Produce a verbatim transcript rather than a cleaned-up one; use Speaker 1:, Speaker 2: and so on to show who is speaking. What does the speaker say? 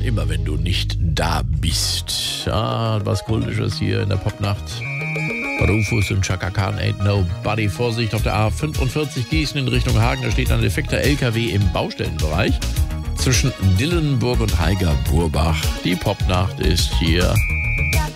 Speaker 1: immer wenn du nicht da bist. Ah, was Kultisches hier in der Popnacht. Rufus und Chaka Khan, Ain't Nobody. Vorsicht auf der A fünfundvierzig Gießen in Richtung Hagen. Da steht ein defekter L K W im Baustellenbereich. Zwischen Dillenburg und Heiger-Burbach. Die Popnacht ist hier.